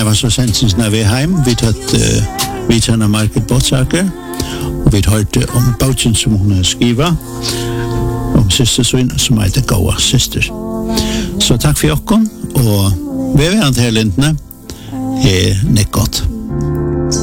Det var så sent när vi är hem. Vi tatt vi tjänar Margaret Båtsaker. Och vi hørte om boken som hon skriva. Om systersyn som heter Goa Syster. Så takk for jokken. Og vi er ved han til Lindene. Nick Gott.